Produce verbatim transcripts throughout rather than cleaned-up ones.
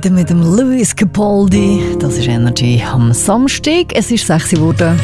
wieder mit dem Lewis Capaldi. Das ist Energy am Samstag. Es ist sechs Uhr geworden.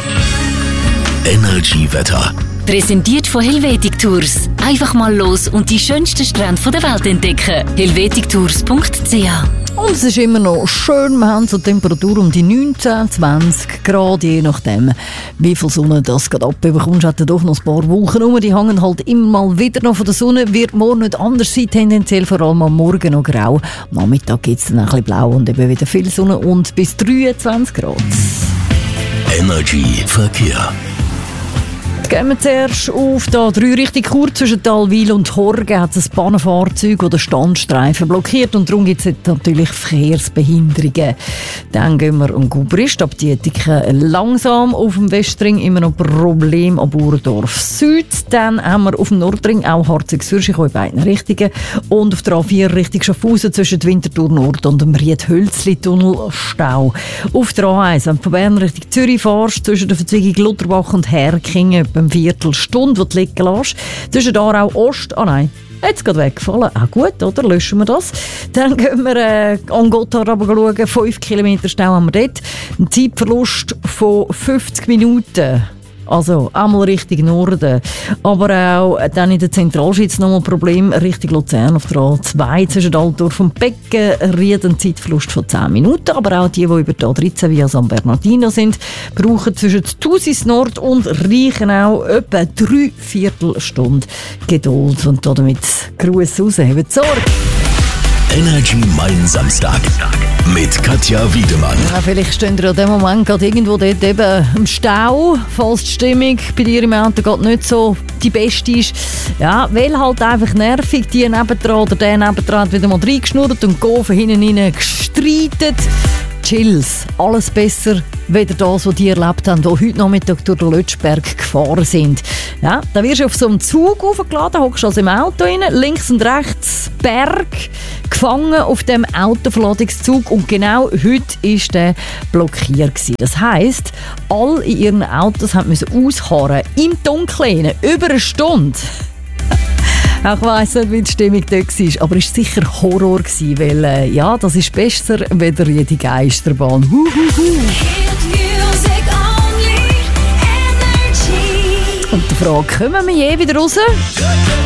Energy Wetter. Präsentiert von Helvetic Tours. Einfach mal los und die schönsten Strände der Welt entdecken. helvetic tours punkt c h. Und es ist immer noch schön. Wir haben so Temperatur um die neunzehn, zwanzig Grad, je nachdem, wie viel Sonne das gerade abbekommst. Hat doch noch ein paar Wolken rum. Die hängen halt immer mal wieder noch von der Sonne. Wird morgen nicht anders sein, tendenziell vor allem am Morgen noch grau. Am Nachmittag gibt es dann ein bisschen blau und eben wieder viel Sonne und bis dreiundzwanzig Grad. Energy Verkehr. Gehen wir zuerst auf die A drei Richtung Chur zwischen Talwil und Horgen hat es ein Bahnfahrzeug oder Standstreifen blockiert und darum gibt es jetzt natürlich Verkehrsbehinderungen. Dann gehen wir um Gubrist, ab Dietiken langsam auf dem Westring, immer noch Problem am Bauerdorf Süd. Dann haben wir auf dem Nordring auch Harzig-Sürschich in beiden Richtungen und auf der A vier Richtung Schaffhausen zwischen Winterthur Nord und dem Ried-Hölzli-Tunnel Stau. Auf der A eins, wenn du von Bern Richtung Zürich fährst, zwischen der Verzweigung Lutherbach und Herkingen eine Viertelstunde, wo du liegen lässt. Zwischen Aarau Ost, ah nein, jetzt gerade weggefallen. Auch gut, oder? Löschen wir das. Dann gehen wir äh, an Gotthard schauen. fünf Kilometer Stau haben wir dort. Ein Zeitverlust von fünfzig Minuten. Also einmal Richtung Norden. Aber auch dann in der Zentralschweiz noch ein Problem Richtung Luzern auf der A zwei zwischen Altdorf und Beckenried ein Zeitverlust von zehn Minuten. Aber auch die, die über die A dreizehn via San Bernardino sind, brauchen zwischen Thusis Nord und Reichenau etwa drei Viertelstunden Geduld. Und damit Gruß raus, habt Sorge. Energy Mein Samstag mit Katja Wiedemann. Ja, vielleicht stehen ihr in dem Moment gerade irgendwo dort eben im Stau, falls die Stimmung bei dir im Auto gerade nicht so die beste ist. Ja, weil halt einfach nervig, die nebendran oder der nebendran hat wieder mal reingeschnurrt und die von hinten rein gestreitet. Chills, alles besser weder das, was die erlebt haben, die heute Nachmittag durch den Lötschberg gefahren sind. Ja, da wirst du auf so einem Zug aufgeladen, hockst also im Auto rein, links und rechts Berg, gefangen auf dem Autoverladungszug und genau heute war der blockiert gewesen. Das heisst, alle in ihren Autos mussten ausharren, im Dunkeln, über eine Stunde. Ich weiss nicht, wie die Stimmung dort war, aber es war sicher Horror, weil äh, ja, das ist besser als jede Geisterbahn. Hu, hu, hu. Und die Frage, kommen wir je wieder raus?